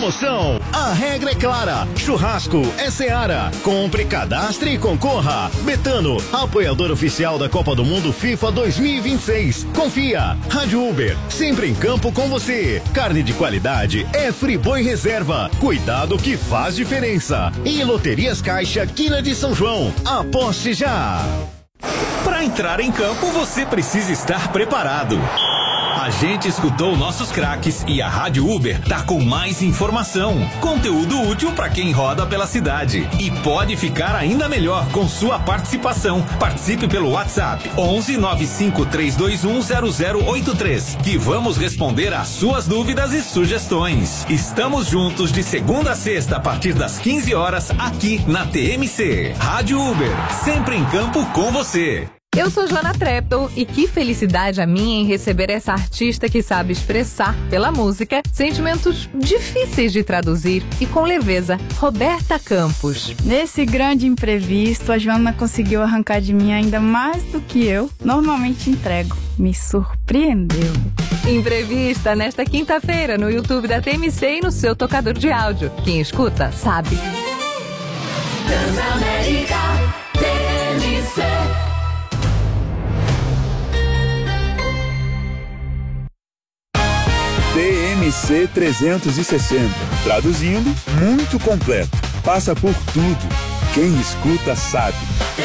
promoção. A regra é clara. Churrasco é Seara. Compre, cadastre e concorra. Betano, apoiador oficial da Copa do Mundo FIFA 2026. Confia. Rádio Uber, sempre em campo com você. Carne de qualidade é Friboi Reserva. Cuidado que faz diferença. E Loterias Caixa, Quina de São João. Aposte já. Para entrar em campo, você precisa estar preparado. A gente escutou nossos craques e a Rádio Uber tá com mais informação, conteúdo útil para quem roda pela cidade. E pode ficar ainda melhor com sua participação. Participe pelo WhatsApp 11 95 321 0083, que vamos responder às suas dúvidas e sugestões. Estamos juntos de segunda a sexta a partir das 15 horas aqui na TMC. Rádio Uber, sempre em campo com você. Eu sou Joana Treptow e que felicidade a minha em receber essa artista que sabe expressar, pela música, sentimentos difíceis de traduzir e com leveza, Roberta Campos. Nesse grande imprevisto, a Joana conseguiu arrancar de mim ainda mais do que eu normalmente entrego. Me surpreendeu. Entrevista nesta quinta-feira no YouTube da TMC e no seu tocador de áudio. Quem escuta, sabe. Transamérica, TMC. TMC 360. Traduzindo, muito completo. Passa por tudo. Quem escuta sabe.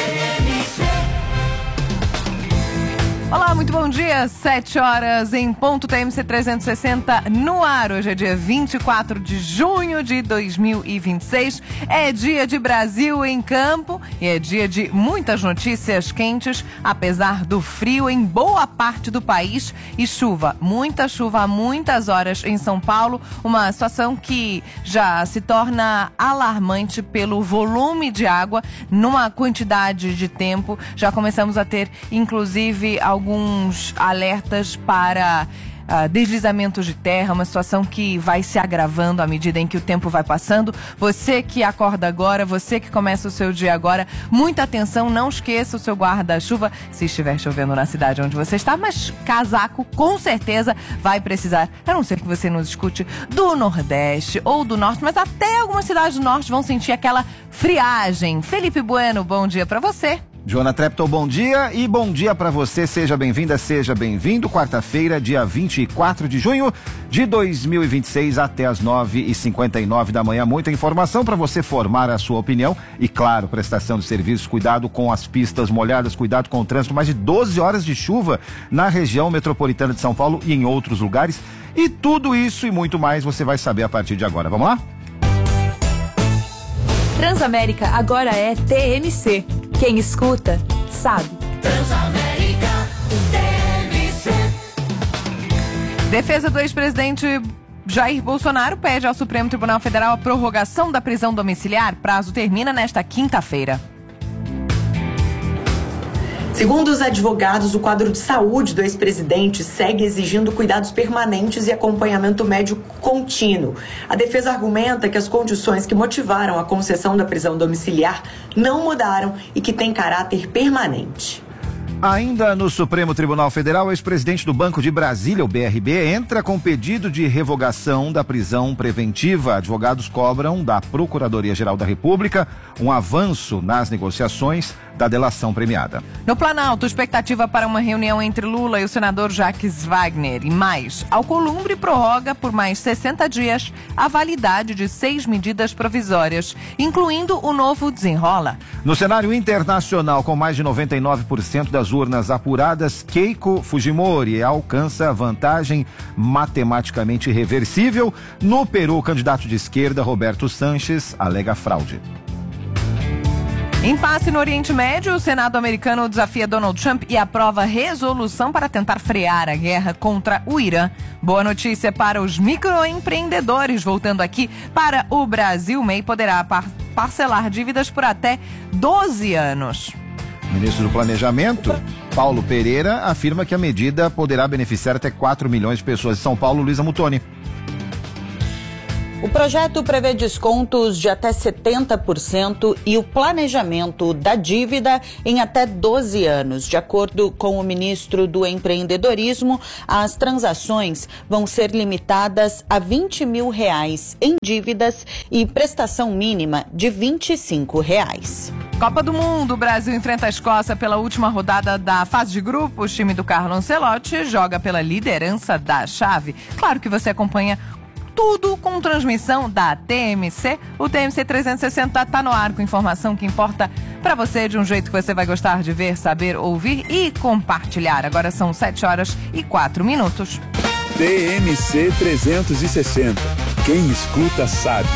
Olá, muito bom dia. 7 horas em ponto, TMC 360 no ar. Hoje é dia 24 de junho de 2026. É dia de Brasil em campo e é dia de muitas notícias quentes, apesar do frio em boa parte do país e chuva. Muita chuva, muitas horas em São Paulo. Uma situação que já se torna alarmante pelo volume de água numa quantidade de tempo. Já começamos a ter, inclusive, alguns alertas para deslizamentos de terra, uma situação que vai se agravando à medida em que o tempo vai passando. Você que acorda agora, você que começa o seu dia agora, muita atenção, não esqueça o seu guarda-chuva se estiver chovendo na cidade onde você está, mas casaco com certeza vai precisar, a não ser que você nos escute do Nordeste ou do Norte, mas até algumas cidades do Norte vão sentir aquela friagem. Felipe Bueno, bom dia para você. Joana Treptow, bom dia e bom dia para você, seja bem-vinda, seja bem-vindo. Quarta-feira, dia 24 de junho de 2026, até as 9h59 da manhã. Muita informação para você formar a sua opinião e, claro, prestação de serviços, cuidado com as pistas molhadas, cuidado com o trânsito. Mais de 12 horas de chuva na região metropolitana de São Paulo e em outros lugares. E tudo isso e muito mais você vai saber a partir de agora. Vamos lá? Transamérica agora é TMC. Quem escuta, sabe. Transamérica, TMC. Defesa do ex-presidente Jair Bolsonaro pede ao Supremo Tribunal Federal a prorrogação da prisão domiciliar. Prazo termina nesta quinta-feira. Segundo os advogados, o quadro de saúde do ex-presidente segue exigindo cuidados permanentes e acompanhamento médico contínuo. A defesa argumenta que as condições que motivaram a concessão da prisão domiciliar não mudaram e que tem caráter permanente. Ainda no Supremo Tribunal Federal, o ex-presidente do Banco de Brasília, o BRB, entra com pedido de revogação da prisão preventiva. Advogados cobram da Procuradoria-Geral da República um avanço nas negociações da delação premiada. No Planalto, expectativa para uma reunião entre Lula e o senador Jacques Wagner. E mais, Alcolumbre prorroga por mais 60 dias a validade de 6 medidas provisórias, incluindo o novo Desenrola. No cenário internacional, com mais de 99% das urnas apuradas, Keiko Fujimori alcança vantagem matematicamente irreversível. No Peru, o candidato de esquerda, Roberto Sanches, alega fraude. Impasse no Oriente Médio, o Senado americano desafia Donald Trump e aprova resolução para tentar frear a guerra contra o Irã. Boa notícia para os microempreendedores. Voltando aqui para o Brasil, o MEI poderá parcelar dívidas por até 12 anos. O ministro do Planejamento, Paulo Pereira, afirma que a medida poderá beneficiar até 4 milhões de pessoas. Em São Paulo, Luísa Mutoni. O projeto prevê descontos de até 70% e o planejamento da dívida em até 12 anos. De acordo com o ministro do Empreendedorismo, as transações vão ser limitadas a R$20 mil em dívidas e prestação mínima de R$25. Copa do Mundo, o Brasil enfrenta a Escócia pela última rodada da fase de grupos. O time do Carlo Ancelotti joga pela liderança da chave. Claro que você acompanha tudo com transmissão da TMC. O TMC 360 tá no ar com informação que importa para você de um jeito que você vai gostar de ver, saber, ouvir e compartilhar. Agora são 7h04. TMC 360. Quem escuta sabe.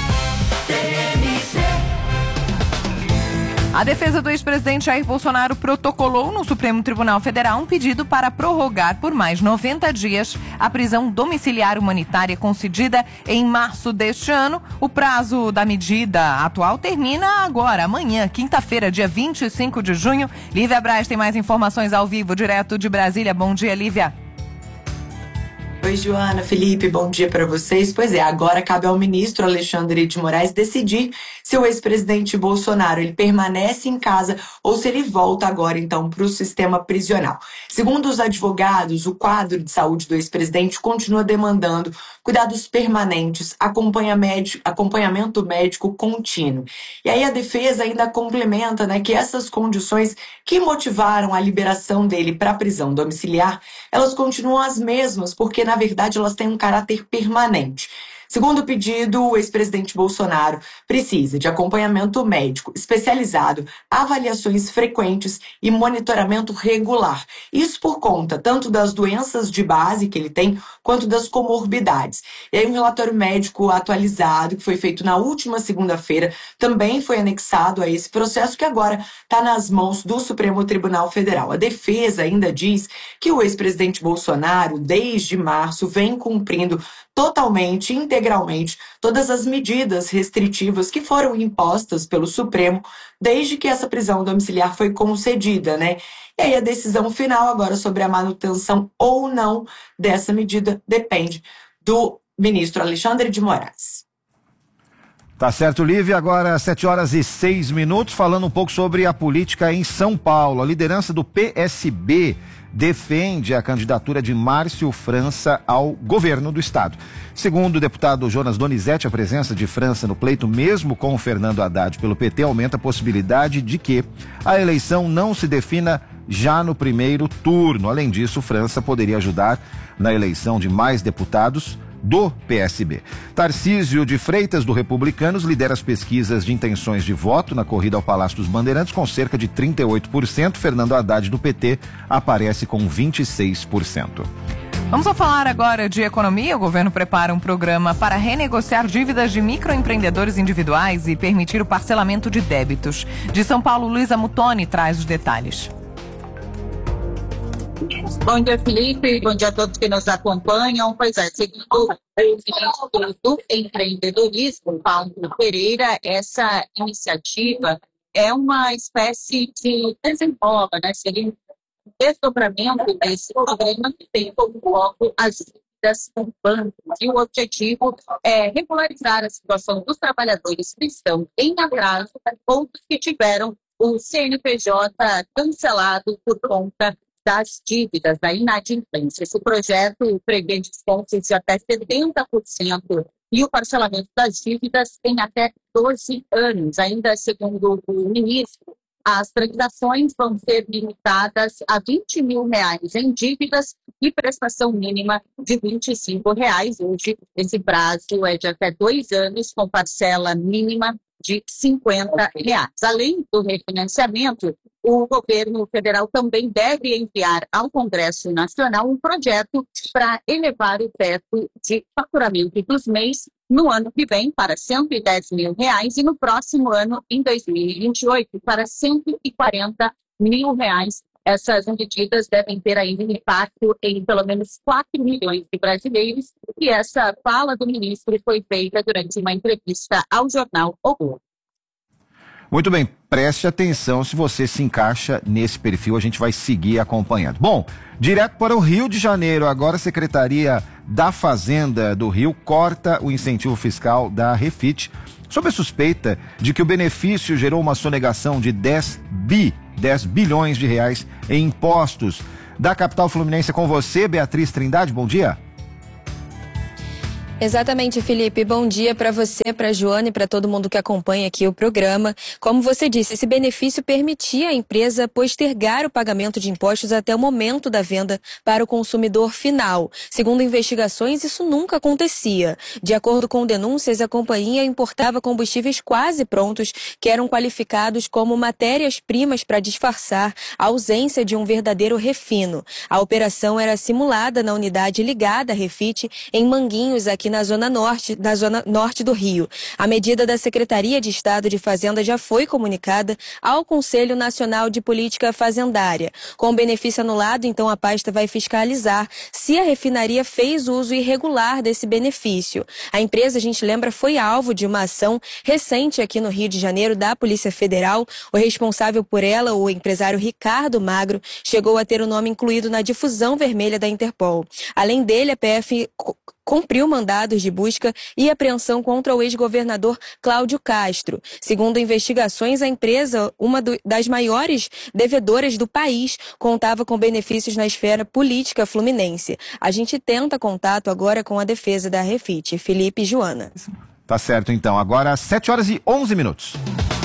A defesa do ex-presidente Jair Bolsonaro protocolou no Supremo Tribunal Federal um pedido para prorrogar por mais 90 dias a prisão domiciliar humanitária concedida em março deste ano. O prazo da medida atual termina agora, amanhã, quinta-feira, dia 25 de junho. Lívia Braz tem mais informações ao vivo, direto de Brasília. Bom dia, Lívia. Oi, Joana, Felipe, bom dia para vocês. Pois é, agora cabe ao ministro Alexandre de Moraes decidir se o ex-presidente Bolsonaro ele permanece em casa ou se ele volta agora, então, para o sistema prisional. Segundo os advogados, o quadro de saúde do ex-presidente continua demandando cuidados permanentes, acompanhamento médico contínuo. E aí a defesa ainda complementa, né, que essas condições que motivaram a liberação dele para a prisão domiciliar, elas continuam as mesmas, porque na verdade elas têm um caráter permanente. Segundo o pedido, o ex-presidente Bolsonaro precisa de acompanhamento médico especializado, avaliações frequentes e monitoramento regular. Isso por conta tanto das doenças de base que ele tem, quanto das comorbidades. E aí um relatório médico atualizado, que foi feito na última segunda-feira, também foi anexado a esse processo que agora está nas mãos do Supremo Tribunal Federal. A defesa ainda diz que o ex-presidente Bolsonaro, desde março, vem cumprindo totalmente, integralmente, todas as medidas restritivas que foram impostas pelo Supremo desde que essa prisão domiciliar foi concedida, né? E aí a decisão final agora sobre a manutenção ou não dessa medida depende do ministro Alexandre de Moraes. Tá certo, Lívia. Agora 7h06, falando um pouco sobre a política em São Paulo. A liderança do PSB defende a candidatura de Márcio França ao governo do estado. Segundo o deputado Jonas Donizete, a presença de França no pleito, mesmo com o Fernando Haddad pelo PT, aumenta a possibilidade de que a eleição não se defina já no primeiro turno. Além disso, França poderia ajudar na eleição de mais deputados do PSB. Tarcísio de Freitas, do Republicanos, lidera as pesquisas de intenções de voto na corrida ao Palácio dos Bandeirantes com cerca de 38%. Fernando Haddad, do PT, aparece com 26%. Vamos falar agora de economia. O governo prepara um programa para renegociar dívidas de microempreendedores individuais e permitir o parcelamento de débitos. De São Paulo, Luísa Mutoni traz os detalhes. Bom dia, Felipe. Bom dia a todos que nos acompanham. Pois é, segundo o ministro do Empreendedorismo, Paulo Pereira, essa iniciativa é uma espécie de desenrola, né? Seria um desdobramento desse programa que tem como foco as dívidas com bancos. E o objetivo é regularizar a situação dos trabalhadores que estão em atraso ou que tiveram o CNPJ cancelado por conta das dívidas, da inadimplência. Esse projeto prevê descontos de até 70% e o parcelamento das dívidas em até 12 anos. Ainda segundo o ministro, as transações vão ser limitadas a R$20 mil em dívidas e prestação mínima de R$25. Hoje, esse prazo é de até 2 anos, com parcela mínima de R$50. Além do refinanciamento, o governo federal também deve enviar ao Congresso Nacional um projeto para elevar o teto de faturamento dos MEIs no ano que vem para R$110 mil e no próximo ano, em 2028, para R$140 mil. Essas medidas devem ter ainda impacto em pelo menos 4 milhões de brasileiros, e essa fala do ministro foi feita durante uma entrevista ao jornal O Globo. Muito bem, preste atenção se você se encaixa nesse perfil, a gente vai seguir acompanhando. Bom, direto para o Rio de Janeiro, agora a Secretaria da Fazenda do Rio corta o incentivo fiscal da Refit, sob a suspeita de que o benefício gerou uma sonegação de 10 bilhões de reais em impostos. Da capital fluminense com você, Beatriz Trindade, bom dia. Exatamente, Felipe. Bom dia para você, para a Joana e para todo mundo que acompanha aqui o programa. Como você disse, esse benefício permitia à empresa postergar o pagamento de impostos até o momento da venda para o consumidor final. Segundo investigações, isso nunca acontecia. De acordo com denúncias, a companhia importava combustíveis quase prontos, que eram qualificados como matérias-primas para disfarçar a ausência de um verdadeiro refino. A operação era simulada na unidade ligada à Refit, em Manguinhos, aqui na zona norte do Rio. A medida da Secretaria de Estado de Fazenda já foi comunicada ao Conselho Nacional de Política Fazendária. Com o benefício anulado, então a pasta vai fiscalizar se a refinaria fez uso irregular desse benefício. A empresa, a gente lembra, foi alvo de uma ação recente aqui no Rio de Janeiro da Polícia Federal. O responsável por ela, o empresário Ricardo Magro, chegou a ter o nome incluído na difusão vermelha da Interpol. Além dele, a PF cumpriu mandados de busca e apreensão contra o ex-governador Cláudio Castro. Segundo investigações, a empresa, uma das maiores devedoras do país, contava com benefícios na esfera política fluminense. A gente tenta contato agora com a defesa da Refit. Felipe e Joana. Tá certo, então. Agora, 7h11.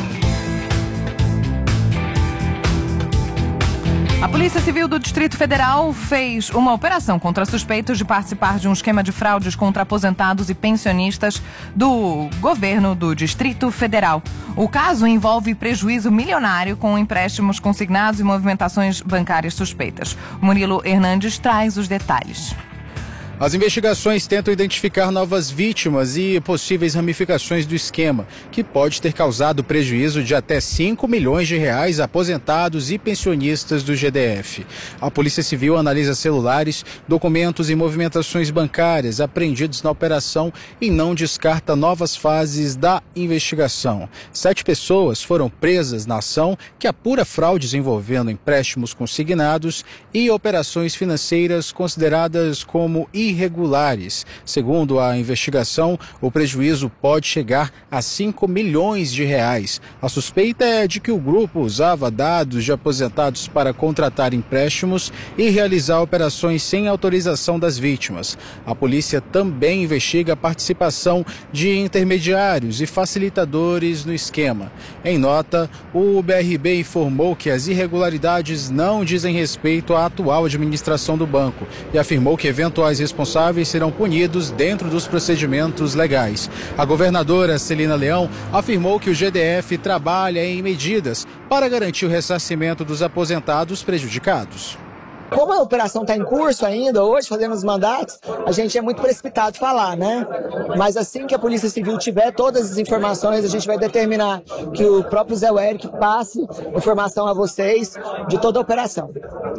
A Polícia Civil do Distrito Federal fez uma operação contra suspeitos de participar de um esquema de fraudes contra aposentados e pensionistas do governo do Distrito Federal. O caso envolve prejuízo milionário com empréstimos consignados e movimentações bancárias suspeitas. Murilo Hernandes traz os detalhes. As investigações tentam identificar novas vítimas e possíveis ramificações do esquema, que pode ter causado prejuízo de até 5 milhões de reais a aposentados e pensionistas do GDF. A Polícia Civil analisa celulares, documentos e movimentações bancárias apreendidos na operação e não descarta novas fases da investigação. 7 pessoas foram presas na ação, que apura fraudes envolvendo empréstimos consignados e operações financeiras consideradas como irregulares. Segundo a investigação, o prejuízo pode chegar a 5 milhões de reais. A suspeita é de que o grupo usava dados de aposentados para contratar empréstimos e realizar operações sem autorização das vítimas. A polícia também investiga a participação de intermediários e facilitadores no esquema. Em nota, o BRB informou que as irregularidades não dizem respeito à atual administração do banco e afirmou que eventuais responsáveis serão punidos dentro dos procedimentos legais. A governadora Celina Leão afirmou que o GDF trabalha em medidas para garantir o ressarcimento dos aposentados prejudicados. Como a operação está em curso ainda, hoje fazendo os mandatos, a gente é muito precipitado falar, né? Mas assim que a Polícia Civil tiver todas as informações, a gente vai determinar que o próprio Zé Eric passe informação a vocês de toda a operação.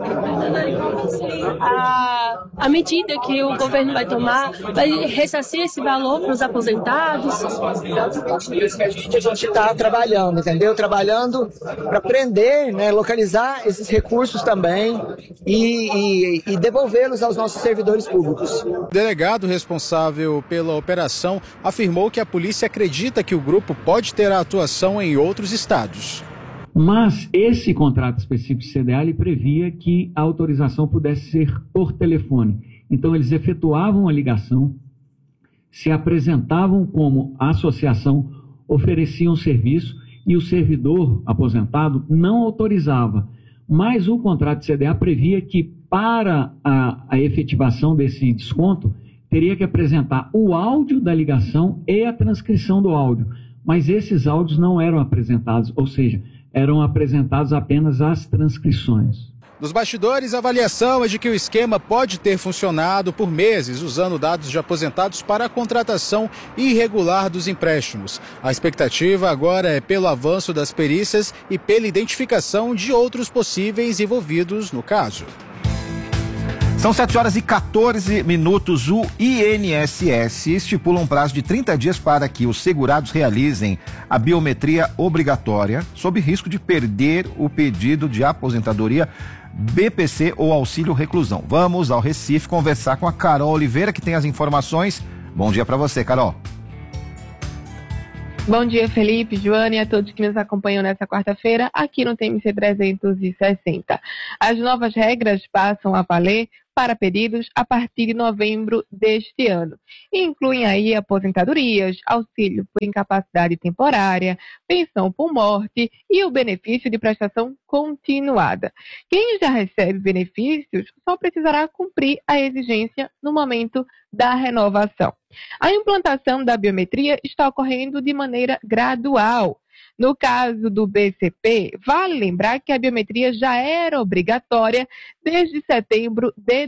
A medida que o governo vai tomar vai ressarcir esse valor para os aposentados? A gente está trabalhando, entendeu? Trabalhando para prender, né, localizar esses recursos também e devolvê-los aos nossos servidores públicos. O delegado responsável pela operação afirmou que a polícia acredita que o grupo pode ter a atuação em outros estados. Mas esse contrato específico de CDA ele previa que a autorização pudesse ser por telefone. Então eles efetuavam a ligação, se apresentavam como associação, ofereciam serviço e o servidor aposentado não autorizava. Mas o contrato de CDA previa que para a efetivação desse desconto teria que apresentar o áudio da ligação e a transcrição do áudio. Mas esses áudios não eram apresentados, ou seja, eram apresentados apenas as transcrições. Nos bastidores, a avaliação é de que o esquema pode ter funcionado por meses usando dados de aposentados para a contratação irregular dos empréstimos. A expectativa agora é pelo avanço das perícias e pela identificação de outros possíveis envolvidos no caso. São 7h14. O INSS estipula um prazo de 30 dias para que os segurados realizem a biometria obrigatória, sob risco de perder o pedido de aposentadoria, BPC ou auxílio reclusão. Vamos ao Recife conversar com a Carol Oliveira, que tem as informações. Bom dia para você, Carol. Bom dia, Felipe, Joana e a todos que nos acompanham nessa quarta-feira aqui no TMC 360. As novas regras passam a valer para pedidos a partir de novembro deste ano. E incluem aí aposentadorias, auxílio por incapacidade temporária, pensão por morte e o benefício de prestação continuada. Quem já recebe benefícios só precisará cumprir a exigência no momento da renovação. A implantação da biometria está ocorrendo de maneira gradual. No caso do BCP, vale lembrar que a biometria já era obrigatória desde setembro de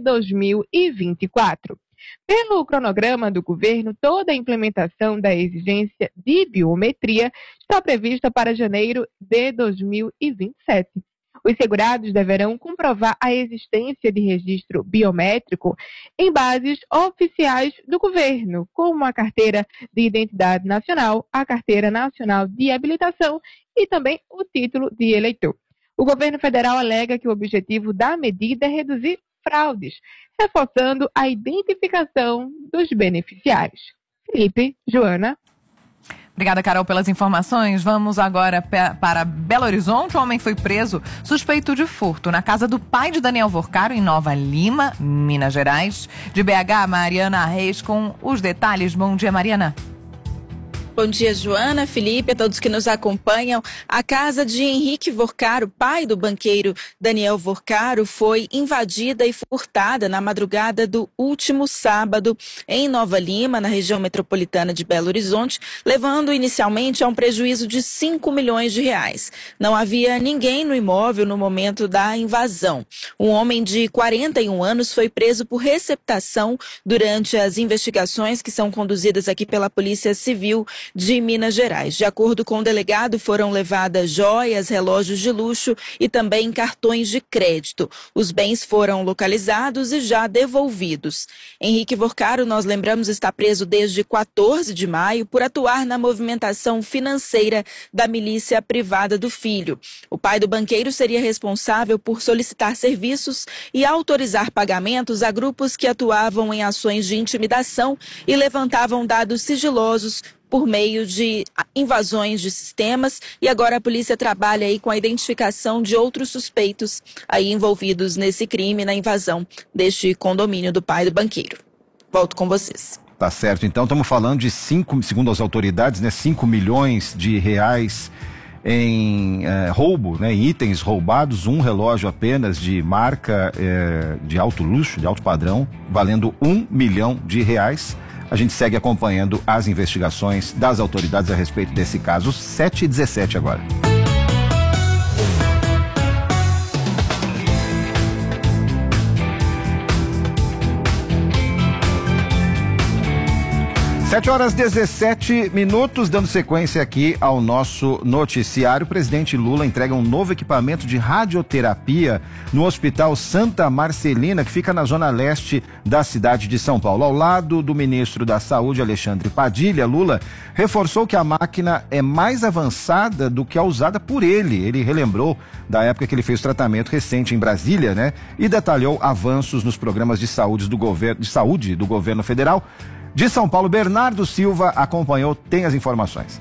2024. Pelo cronograma do governo, toda a implementação da exigência de biometria está prevista para janeiro de 2027. Os segurados deverão comprovar a existência de registro biométrico em bases oficiais do governo, como a Carteira de Identidade Nacional, a Carteira Nacional de Habilitação e também o título de eleitor. O governo federal alega que o objetivo da medida é reduzir fraudes, reforçando a identificação dos beneficiários. Felipe, Joana. Obrigada, Carol, pelas informações. Vamos agora para Belo Horizonte. Um homem foi preso suspeito de furto na casa do pai de Daniel Vorcaro, em Nova Lima, Minas Gerais. De BH, Mariana Reis com os detalhes. Bom dia, Mariana. Bom dia, Joana, Felipe, a todos que nos acompanham. A casa de Henrique Vorcaro, pai do banqueiro Daniel Vorcaro, foi invadida e furtada na madrugada do último sábado em Nova Lima, na região metropolitana de Belo Horizonte, levando inicialmente a um prejuízo de 5 milhões de reais. Não havia ninguém no imóvel no momento da invasão. Um homem de 41 anos foi preso por receptação durante as investigações que são conduzidas aqui pela Polícia Civil de Minas Gerais. De acordo com o delegado, foram levadas joias, relógios de luxo e também cartões de crédito. Os bens foram localizados e já devolvidos. Henrique Vorcaro, nós lembramos, está preso desde 14 de maio por atuar na movimentação financeira da milícia privada do filho. O pai do banqueiro seria responsável por solicitar serviços e autorizar pagamentos a grupos que atuavam em ações de intimidação e levantavam dados sigilosos por meio de invasões de sistemas, e agora a polícia trabalha aí com a identificação de outros suspeitos aí envolvidos nesse crime, na invasão deste condomínio do pai do banqueiro. Volto com vocês. Tá certo, então estamos falando de segundo as autoridades, 5 milhões de reais em roubo, em itens roubados, um relógio apenas de marca de alto luxo, de alto padrão, valendo 1 milhão de reais. A gente segue acompanhando as investigações das autoridades a respeito desse caso. 7h17 agora. Sete horas 17 minutos, dando sequência aqui ao nosso noticiário. O presidente Lula entrega um novo equipamento de radioterapia no Hospital Santa Marcelina, que fica na zona leste da cidade de São Paulo. Ao lado do ministro da Saúde, Alexandre Padilha, Lula reforçou que a máquina é mais avançada do que a usada por ele. Ele relembrou da época que ele fez tratamento recente em Brasília, e detalhou avanços nos programas de saúde do governo federal. De São Paulo, Bernardo Silva acompanhou, tem as informações.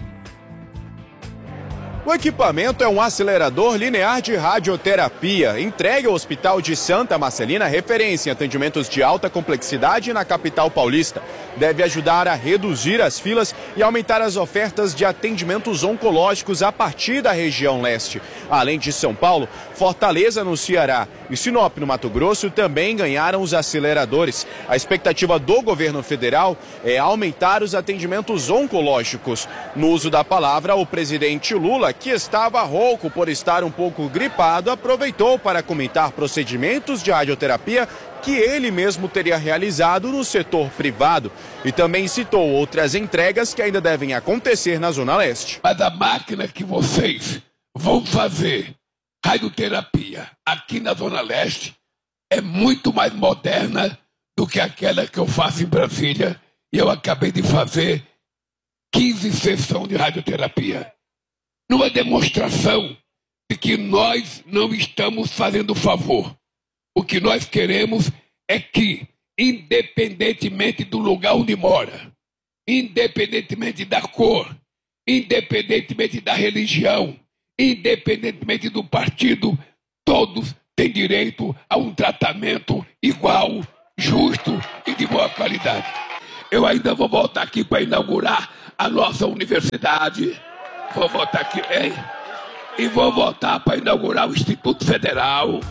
O equipamento é um acelerador linear de radioterapia, entregue ao Hospital de Santa Marcelina, referência em atendimentos de alta complexidade na capital paulista. Deve ajudar a reduzir as filas e aumentar as ofertas de atendimentos oncológicos a partir da região leste. Além de São Paulo, Fortaleza, no Ceará, e Sinop, no Mato Grosso, também ganharam os aceleradores. A expectativa do governo federal é aumentar os atendimentos oncológicos. No uso da palavra, o presidente Lula, que estava rouco por estar um pouco gripado, aproveitou para comentar procedimentos de radioterapia que ele mesmo teria realizado no setor privado, e também citou outras entregas que ainda devem acontecer na Zona Leste. Mas a máquina que vocês vão fazer radioterapia aqui na Zona Leste é muito mais moderna do que aquela que eu faço em Brasília. E eu acabei de fazer 15 sessões de radioterapia. Numa demonstração de que nós não estamos fazendo favor. O que nós queremos é que, independentemente do lugar onde mora, independentemente da cor, independentemente da religião, independentemente do partido, todos têm direito a um tratamento igual, justo e de boa qualidade. Eu ainda vou voltar aqui para inaugurar a nossa universidade. Vou voltar aqui, hein? E vou voltar para inaugurar o Instituto Federal.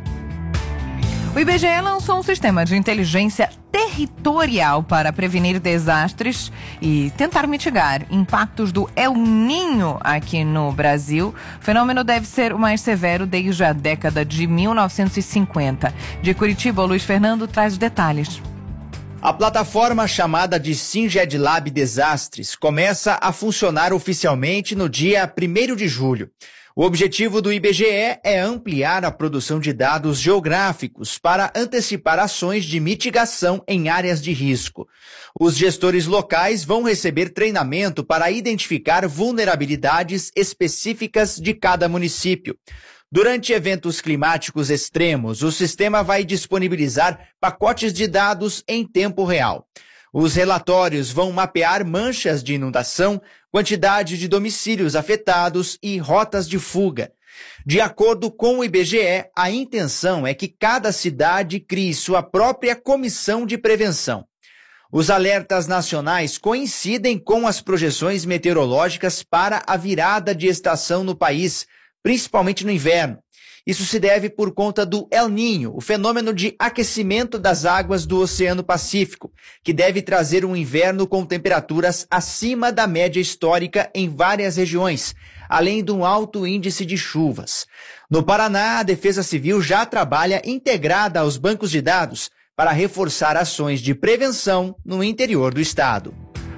O IBGE lançou um sistema de inteligência territorial para prevenir desastres e tentar mitigar impactos do El Niño aqui no Brasil. O fenômeno deve ser o mais severo desde a década de 1950. De Curitiba, o Luiz Fernando traz detalhes. A plataforma chamada de SINGEDLAB Desastres começa a funcionar oficialmente no dia 1º de julho. O objetivo do IBGE é ampliar a produção de dados geográficos para antecipar ações de mitigação em áreas de risco. Os gestores locais vão receber treinamento para identificar vulnerabilidades específicas de cada município. Durante eventos climáticos extremos, o sistema vai disponibilizar pacotes de dados em tempo real. Os relatórios vão mapear manchas de inundação, quantidade de domicílios afetados e rotas de fuga. De acordo com o IBGE, a intenção é que cada cidade crie sua própria comissão de prevenção. Os alertas nacionais coincidem com as projeções meteorológicas para a virada de estação no país, principalmente no inverno. Isso se deve por conta do El Niño, o fenômeno de aquecimento das águas do Oceano Pacífico, que deve trazer um inverno com temperaturas acima da média histórica em várias regiões, além de um alto índice de chuvas. No Paraná, a Defesa Civil já trabalha integrada aos bancos de dados para reforçar ações de prevenção no interior do estado.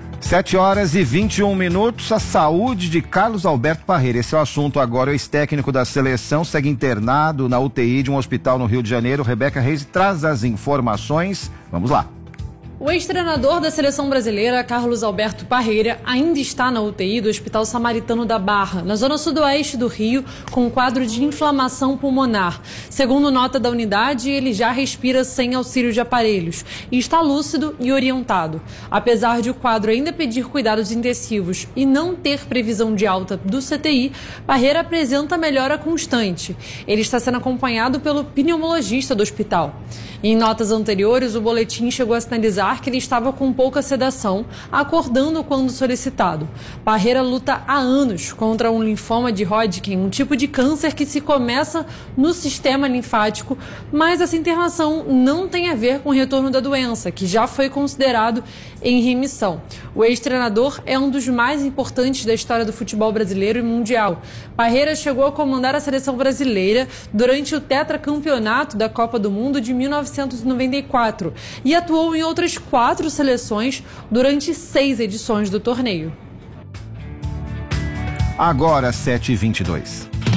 7h21, a saúde de Carlos Alberto Parreira. Esse é o assunto agora. O ex-técnico da seleção segue internado na UTI de um hospital no Rio de Janeiro. Rebeca Reis traz as informações. Vamos lá. O ex-treinador da seleção brasileira, Carlos Alberto Parreira, ainda está na UTI do Hospital Samaritano da Barra, na zona sudoeste do Rio, com um quadro de inflamação pulmonar. Segundo nota da unidade, ele já respira sem auxílio de aparelhos e está lúcido e orientado. Apesar de o quadro ainda pedir cuidados intensivos e não ter previsão de alta do CTI, Parreira apresenta melhora constante. Ele está sendo acompanhado pelo pneumologista do hospital. Em notas anteriores, o boletim chegou a sinalizar que ele estava com pouca sedação, acordando quando solicitado. Parreira luta há anos contra um linfoma de Hodgkin, um tipo de câncer que se começa no sistema linfático, mas essa internação não tem a ver com o retorno da doença, que já foi considerado em remissão. O ex-treinador é um dos mais importantes da história do futebol brasileiro e mundial. Parreira chegou a comandar a seleção brasileira durante o tetracampeonato da Copa do Mundo de 1994 e atuou em outras 4 seleções durante 6 edições do torneio. Agora 7h22.